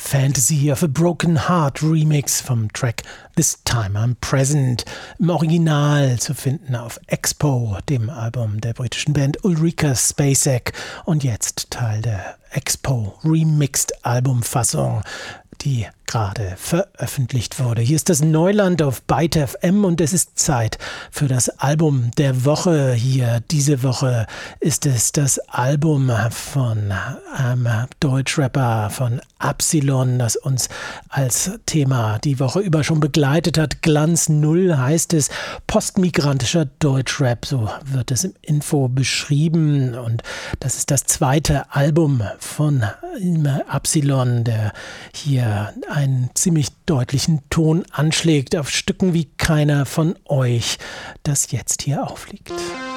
Fantasy of a Broken Heart Remix vom Track This Time I'm Present, im Original zu finden auf Expo, dem Album der britischen Band Ulrika Spacek, und jetzt Teil der Expo Remixed Albumfassung, die gerade veröffentlicht wurde. Hier ist das Neuland auf Byte FM und es ist Zeit für das Album der Woche. Hier diese Woche ist es das Album von einem Deutschrapper von Absilon, das uns als Thema die Woche über schon begleitet hat. Glanz Null heißt es, postmigrantischer Deutschrap, so wird es im Info beschrieben, und das ist das zweite Album von Absilon, der hier einen ziemlich deutlichen Ton anschlägt auf Stücken wie keiner von euch, das jetzt hier aufliegt.